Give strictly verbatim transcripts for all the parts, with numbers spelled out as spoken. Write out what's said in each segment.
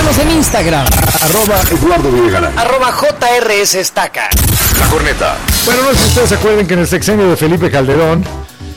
Síganos en Instagram. Arroba Eduardo Villegana. Arroba J R S Estaca. La Corneta. Bueno, no sé si ustedes se acuerdan que en el sexenio de Felipe Calderón,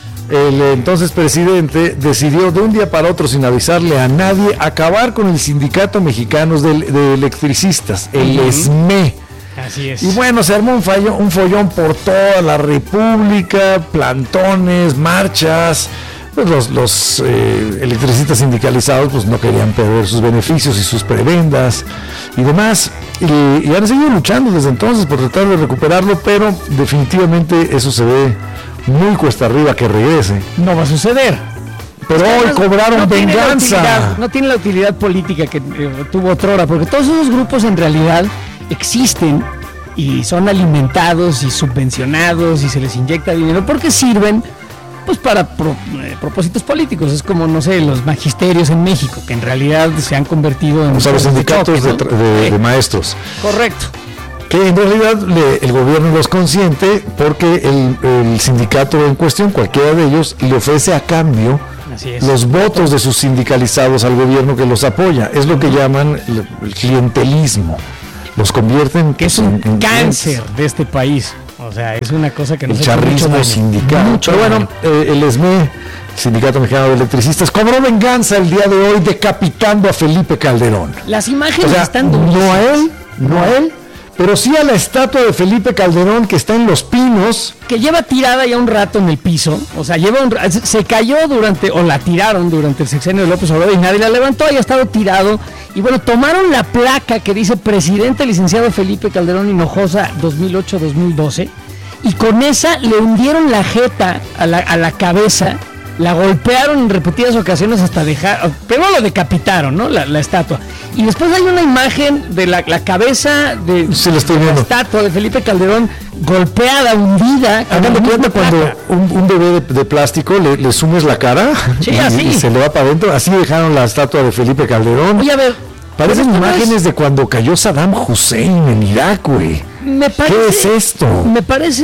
el entonces presidente decidió de un día para otro, sin avisarle a nadie, acabar con el Sindicato Mexicano de, de Electricistas, el uh-huh. ESME. Así es. Y bueno, se armó un, fallo, un follón por toda la República, plantones, marchas. Pues los, los eh, electricistas sindicalizados pues no querían perder sus beneficios y sus prebendas y demás. Y, y han seguido luchando desde entonces por tratar de recuperarlo, pero definitivamente eso se ve muy cuesta arriba que regrese. No va a suceder. Pero hoy no, cobraron no venganza. Tiene no tiene la utilidad política que eh, tuvo otrora, porque todos esos grupos en realidad existen y son alimentados y subvencionados y se les inyecta dinero porque sirven pues para pro, eh, propósitos políticos. Es como, no sé, los magisterios en México, que en realidad se han convertido en... O sea, los sindicatos de, choque, ¿no? de, de, de maestros. Correcto. Que en realidad le, el gobierno los consiente porque el, el sindicato en cuestión, cualquiera de ellos, le ofrece a cambio los votos de sus sindicalizados al gobierno que los apoya. Es lo que llaman el, el clientelismo. Los convierten... Que es un en, cáncer en, de este país. O sea, es una cosa que no el charrismo sindical. Mucho Pero bueno, eh, el ESME, el Sindicato Mexicano de Electricistas, cobró venganza el día de hoy decapitando a Felipe Calderón. Las imágenes o sea, están durísimas. No a él, no a él, pero sí a la estatua de Felipe Calderón que está en Los Pinos. Que lleva tirada ya un rato en el piso. O sea, lleva un, se cayó durante, o la tiraron durante el sexenio de López Obrador y nadie la levantó, y ha estado tirado. Y bueno, tomaron la placa que dice Presidente Licenciado Felipe Calderón Hinojosa dos mil ocho a dos mil doce y con esa le hundieron la jeta a la, a la cabeza, la golpearon en repetidas ocasiones hasta dejar, pero lo decapitaron, ¿no? La, la estatua. Y después hay una imagen de la, la cabeza de sí, lo estoy la viendo. estatua de Felipe Calderón golpeada, hundida. Háganme cuenta cuando un, un bebé de, de plástico le, le sumes la cara sí, y, así. y se le va para adentro. Así dejaron la estatua de Felipe Calderón. Oye, a ver, parecen imágenes es... de cuando cayó Saddam Hussein en Irak, güey. Me parece, ¿qué es esto? Me parece,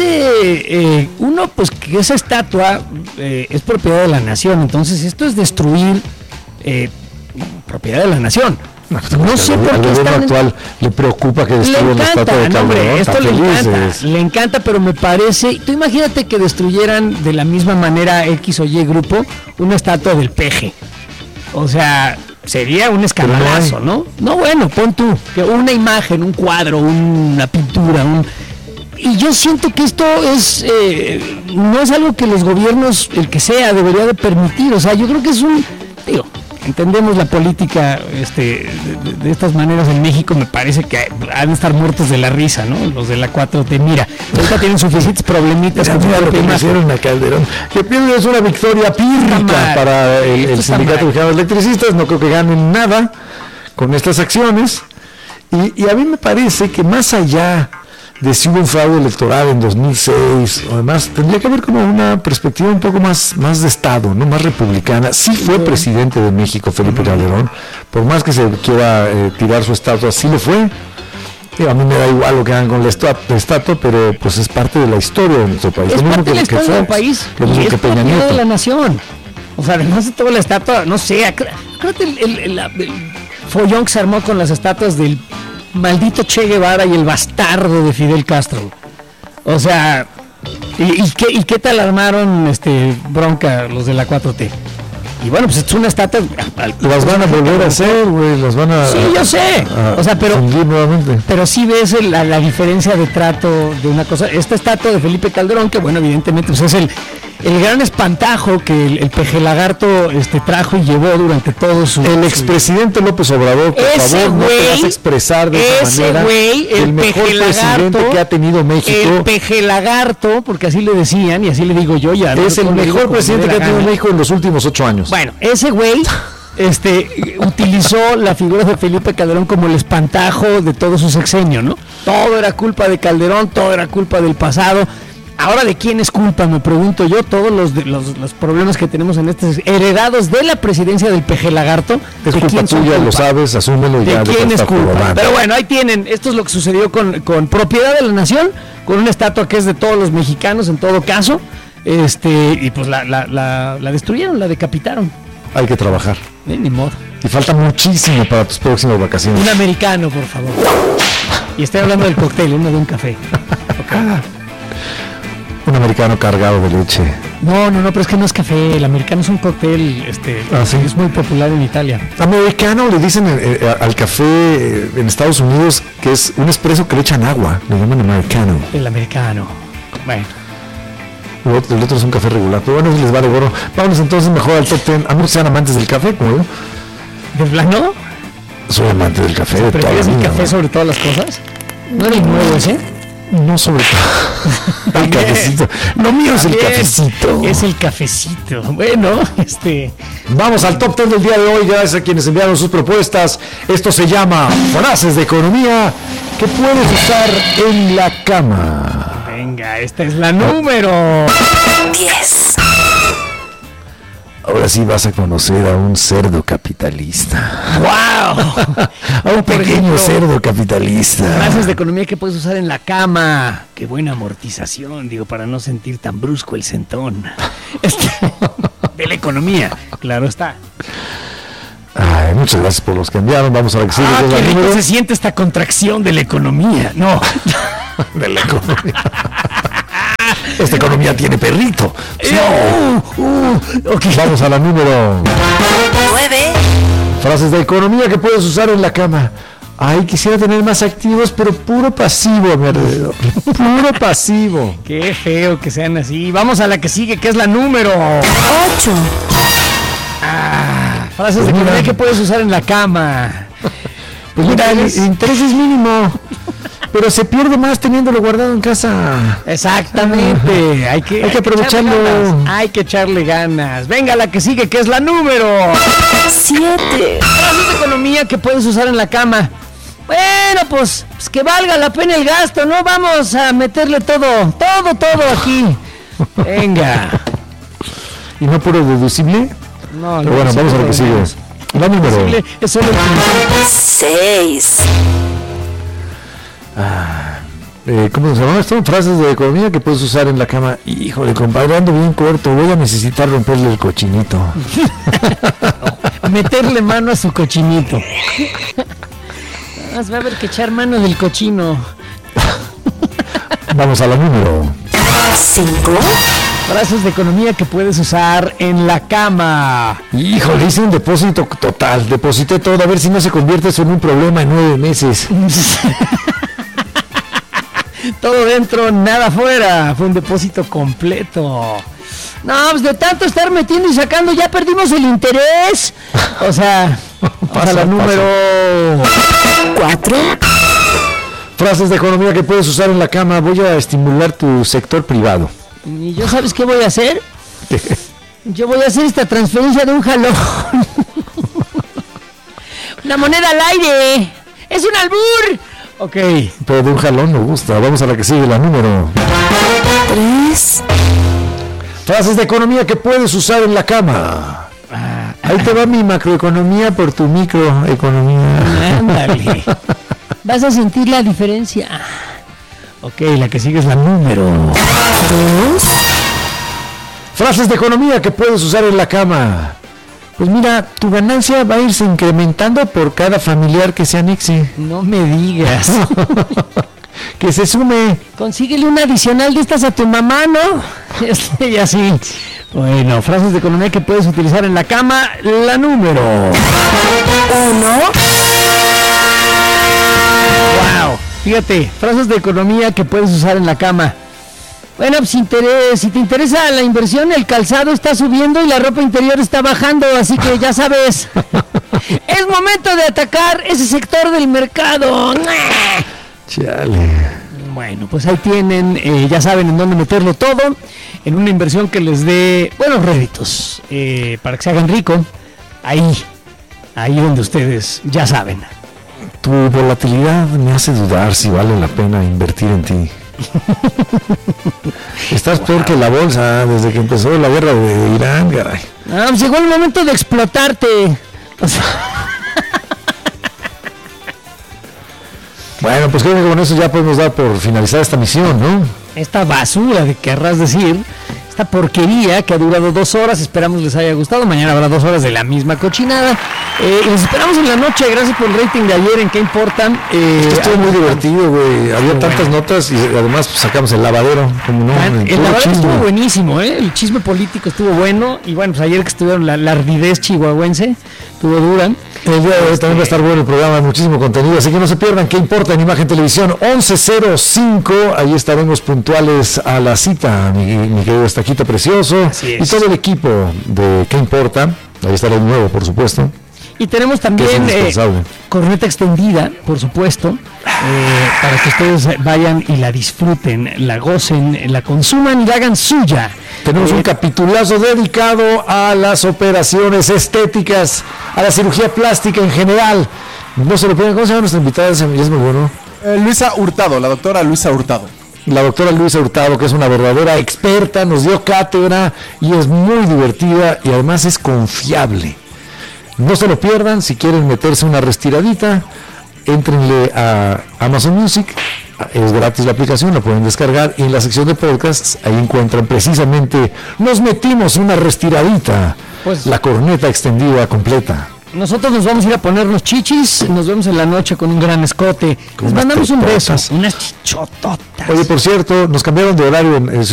eh, uno, pues que esa estatua eh, es propiedad de la nación, entonces esto es destruir eh, propiedad de la nación. No, no sé por qué el actual en... le preocupa que destruyan la estatua de Calderón. Hombre, esto le encanta, le encanta, pero me parece, tú imagínate que destruyeran de la misma manera X o Y grupo una estatua del Peje. O sea, sería un escandalazo, ¿no? No, bueno, pon tú, que una imagen, un cuadro, una pintura, un... Y yo siento que esto es, eh, no es algo que los gobiernos, el que sea, debería de permitir. O sea, yo creo que es un, digo, entendemos la política este, de, de estas maneras en México, me parece que han de estar muertos de la risa, ¿no? Los de la cuatro T, mira, ahorita tienen suficientes problemitas. Con lo que hicieron a Calderón, que pierde es una victoria pírrica para el, el Sindicato Mexicano de Electricistas. No creo que ganen nada con estas acciones, y, y a mí me parece que más allá de si hubo un fraude electoral en dos mil seis o demás, tendría que haber como una perspectiva un poco más, más de Estado, no más republicana. Sí fue presidente de México Felipe Calderón, por más que se quiera eh, tirar su estatua, sí lo fue. Y a mí me da igual lo que hagan con la estatua, pero pues es parte de la historia de nuestro país. Es lo parte de la que, historia que del país que y que es Peña propiedad Nieto. de la nación. O sea, además de toda la estatua, no sé, acuérdate el, el, el, el follón que se armó con las estatuas del maldito Che Guevara y el bastardo de Fidel Castro. O sea, ¿y, y, qué, y qué tal armaron este bronca los de la cuatro T? Y bueno, pues es una estatua. Las van a volver a hacer, güey, las van a... Sí, yo sé. A, o sea, pero, nuevamente. pero sí ves el, la, la diferencia de trato de una cosa. Esta estatua de Felipe Calderón, que bueno, evidentemente pues es el, el gran espantajo que el, el Peje Lagarto este, trajo y llevó durante todo su... El expresidente López Obrador, por ese favor, güey, no te vas a expresar de esa manera. Güey, el, el mejor Peje presidente Lagarto, que ha tenido México. El Peje Lagarto, porque así le decían, y así le digo yo ya. Es no, el mejor presidente que ha tenido México en los últimos ocho años. Bueno, ese güey este, utilizó la figura de Felipe Calderón como el espantajo de todo su sexenio, ¿no? Todo era culpa de Calderón, todo era culpa del pasado. Ahora, ¿de quién es culpa? Me pregunto yo. Todos los, de, los, los problemas que tenemos en este heredados de la presidencia del Peje Lagarto. Es culpa tuya, lo sabes, asúmelo y ya. ¿De quién es culpa? Pero bueno, ahí tienen. Esto es lo que sucedió con, con propiedad de la nación, con una estatua que es de todos los mexicanos en todo caso. Este, y pues la, la, la, la destruyeron, la decapitaron. hay que trabajar. Eh, ni modo. Y falta muchísimo para tus próximas vacaciones. Un americano, por favor. Y estoy hablando del cóctel, uno de un café. Okay. Un americano cargado de leche. No, no, no, pero es que no es café. El americano es un cóctel, este, ¿Ah, sí? es muy popular en Italia. Americano le dicen eh, eh, al café eh, en Estados Unidos que es un espresso que le echan agua. Le llaman americano. El americano. Bueno. El otro, el otro es un café regular. Pero bueno, les vale gorro. Vámonos entonces mejor al top ten. A menos que sean amantes del café, como yo. ¿De plano? Soy amante del café. De ¿Prefieres el vida, café ¿no? sobre todas las cosas? ¿No era el nuevo ese? No sobre todo. El cafecito. Lo mío es el También cafecito. Es el cafecito. Bueno, este... Vamos al top ten del día de hoy, gracias a quienes enviaron sus propuestas. Esto se llama frases de economía que puedes usar en la cama. Venga, esta es la número diez. Ahora sí vas a conocer a un cerdo capitalista. ¡Wow! A un Por pequeño ejemplo, cerdo capitalista. frases de economía que puedes usar en la cama. Qué buena amortización, digo, para no sentir tan brusco el sentón. Este, de la economía, claro está. Ay, muchas gracias por los que enviaron. Vamos a la que sigue. Ah, que es la qué rico número- se siente esta contracción de la economía. No. de la economía. Esta economía tiene perrito. Uh, uh, ok. Vamos a la número. nueve. Frases de economía que puedes usar en la cama. Ay, quisiera tener más activos, pero puro pasivo a mi alrededor. Puro pasivo. Qué feo que sean así. Vamos a la que sigue, que es la número ocho. Ah, frases de Pues mira. economía que puedes usar en la cama. Pues mira, el, Interés. el interés es mínimo, pero se pierde más teniéndolo guardado en casa. Exactamente. Hay que, Hay que aprovecharlo. echarle ganas. Hay que echarle ganas. Venga, la que sigue, que es la número siete. frases de economía que puedes usar en la cama. Bueno, pues, pues que valga la pena el gasto, ¿no? Vamos a meterle todo, todo, todo aquí. Venga. ¿Y no puro deducible? No, Pero bueno, sí, vamos a lo que sigue. menos. La número. Posible, es solo el principio. seis. Eh, ¿Cómo se llama esto? Frases de economía que puedes usar en la cama. Híjole, compadre, ando bien corto. Voy a necesitar romperle el cochinito. Meterle mano a su cochinito. Más va a haber que echar mano del cochino. Vamos a la número. cinco. Frases de economía que puedes usar en la cama. Híjole, hice un depósito total. Deposité todo, a ver si no se convierte eso en un problema en nueve meses. Todo dentro, nada afuera. Fue un depósito completo. No, pues de tanto estar metiendo y sacando ya perdimos el interés. O sea, Pasa, a la número cuatro. Frases de economía que puedes usar en la cama. Voy a estimular tu sector privado. ¿Y yo sabes qué voy a hacer? Yo voy a hacer esta transferencia de un jalón. Una moneda al aire. ¡Es un albur! Ok. Pero de un jalón me gusta. Vamos a la que sigue, la número. tres. Frases de economía que puedes usar en la cama. Ahí te va mi macroeconomía por tu microeconomía. Ándale. Vas a sentir la diferencia. Ok, la que sigue es la número dos. Frases de economía que puedes usar en la cama. Pues mira, tu ganancia va a irse incrementando por cada familiar que se anexe. No me digas. Que se sume. Consíguele una adicional de estas a tu mamá, ¿no? Este, y así. Bueno, frases de economía que puedes utilizar en la cama. La número uno. Wow. Fíjate, frases de economía que puedes usar en la cama. Bueno, pues interés, si te interesa la inversión, el calzado está subiendo y la ropa interior está bajando, así que ya sabes. Es momento de atacar ese sector del mercado. Chale. Bueno, pues ahí tienen, eh, ya saben en dónde meterlo todo, en una inversión que les dé buenos réditos, eh, para que se hagan rico, ahí, ahí donde ustedes ya saben. Tu volatilidad me hace dudar si vale la pena invertir en ti. Estás peor que la bolsa desde que empezó la guerra de Irán, caray. Ah, pues llegó el momento de explotarte. O sea, Bueno, pues creo que con eso ya podemos dar por finalizar esta misión, ¿no? esta basura de querrás decir esta porquería que ha durado dos horas. Esperamos les haya gustado. Mañana habrá dos horas de la misma cochinada. Eh, y los esperamos en la noche. Gracias por el rating de ayer. ¿En qué importan? Eh, estuvo muy divertido, güey. Había tantas bueno. notas y además pues, sacamos el lavadero. Como no, el el lavadero chisme. Estuvo buenísimo, ¿eh? El chisme político estuvo bueno. Y bueno, pues ayer que estuvieron la, la ardidez chihuahuense, estuvo dura. El día de hoy también va a estar bueno el programa, muchísimo contenido, así que no se pierdan. ¿Qué importa en Imagen Televisión? once cero cinco, ahí estaremos puntuales a la cita, mi, mi querido Estaquito Precioso y todo el equipo de ¿Qué importa? Ahí estará el nuevo, por supuesto. Y tenemos también eh, corneta extendida, por supuesto, eh, para que ustedes vayan y la disfruten, la gocen, la consuman y la hagan suya. Tenemos eh, un capitulazo dedicado a las operaciones estéticas, a la cirugía plástica en general. No se lo pueden, ¿cómo se llama nuestra invitada? Es muy bueno. Eh, Luisa Hurtado, la doctora Luisa Hurtado. La doctora Luisa Hurtado, que es una verdadera experta, nos dio cátedra y es muy divertida y además es confiable. No se lo pierdan. Si quieren meterse una restiradita, éntrenle a Amazon Music, es gratis la aplicación, la pueden descargar y en la sección de podcasts ahí encuentran precisamente Nos metimos una restiradita, pues, la corneta extendida completa. Nosotros nos vamos a ir a ponernos chichis, nos vemos en la noche con un gran escote. Les mandamos un beso, unas chichototas. Oye, por cierto, nos cambiaron de horario en, en